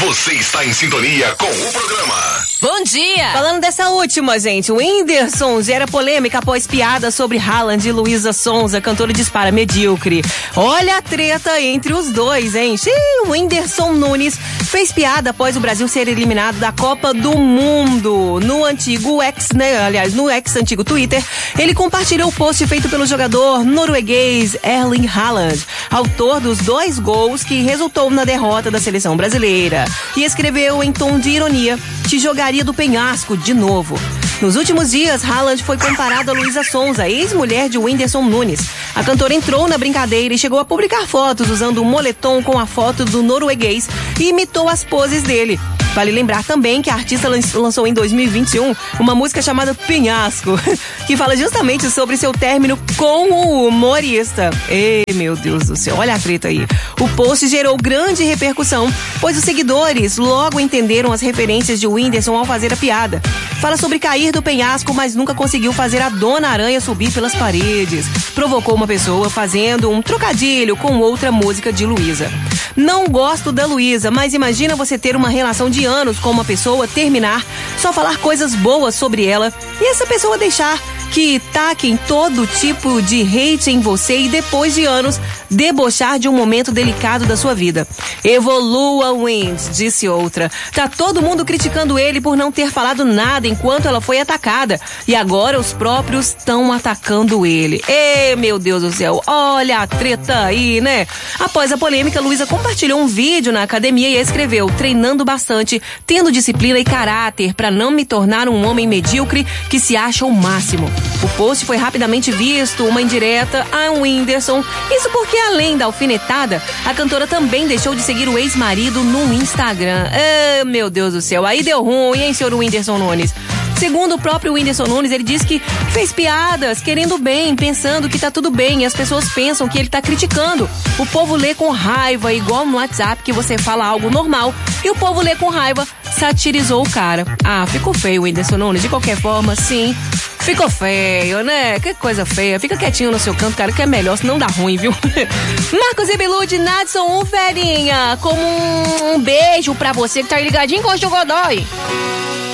Você está em sintonia com o programa. Bom dia! Falando dessa última, gente, o Whindersson gera polêmica após piada sobre Haaland e Luísa Sonza, cantora dispara medíocre. Olha a treta entre os dois, hein? O Whindersson Nunes fez piada após o Brasil ser eliminado da Copa do Mundo. No antigo ex, né? Aliás, no ex-antigo Twitter, ele compartilhou o post feito pelo jogador norueguês Erling Haaland, autor dos 2 gols que resultou na derrota da seleção brasileira. E escreveu em tom de ironia: te jogaria do penhasco de novo. Nos últimos dias, Haaland foi comparado a Luísa Sonza, ex-mulher de Whindersson Nunes. A cantora entrou na brincadeira e chegou a publicar fotos usando um moletom com a foto do norueguês e imitou as poses dele. Vale lembrar também que a artista lançou em 2021 uma música chamada Penhasco, que fala justamente sobre seu término com o humorista. Ei, meu Deus do céu, olha a treta aí. O post gerou grande repercussão, pois os seguidores logo entenderam as referências de Whindersson ao fazer a piada. Fala sobre cair do penhasco, mas nunca conseguiu fazer a Dona Aranha subir pelas paredes. Provocou uma pessoa fazendo um trocadilho com outra música de Luísa. Não gosto da Luísa, mas imagina você ter uma relação de anos com uma pessoa, terminar, só falar coisas boas sobre ela e essa pessoa deixar que taquem todo tipo de hate em você e depois de anos debochar de um momento delicado da sua vida. Evolua, Whindersson, disse outra. Tá todo mundo criticando ele por não ter falado nada enquanto ela foi atacada. E agora os próprios estão atacando ele. Ei, meu Deus do céu, olha a treta aí, né? Após a polêmica, Luísa compartilhou um vídeo na academia e escreveu: treinando bastante, tendo disciplina e caráter para não me tornar um homem medíocre que se acha o máximo. O post foi rapidamente visto, uma indireta a Whindersson. Isso porque, além da alfinetada, a cantora também deixou de seguir o ex-marido no Instagram. Ah, meu Deus do céu, aí deu ruim, hein, senhor Whindersson Nunes? Segundo o próprio Whindersson Nunes, ele disse que fez piadas, querendo bem, pensando que tá tudo bem, e as pessoas pensam que ele tá criticando. O povo lê com raiva, igual no WhatsApp, que você fala algo normal, e o povo lê com raiva, satirizou o cara. Ah, ficou feio o Whindersson Nunes, de qualquer forma, sim. Ficou feio, né? Que coisa feia. Fica quietinho no seu canto, cara, que é melhor, senão dá ruim, viu? Marcos e Bilu de Nadson Ferinha, como um beijo pra você que tá ligadinho com o Godoy.